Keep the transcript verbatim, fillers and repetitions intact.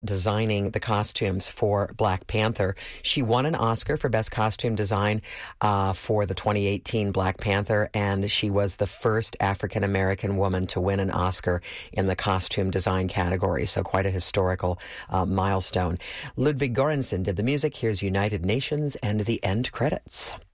designing the costumes for Black Panther. She won an Oscar for Best Costume Design uh, for the twenty eighteen Black Panther, and she was the first African-American woman to win an Oscar in the costume design category, so quite a historical uh, milestone. Ludwig Göransson did the music. Here's United Nations and the end credits.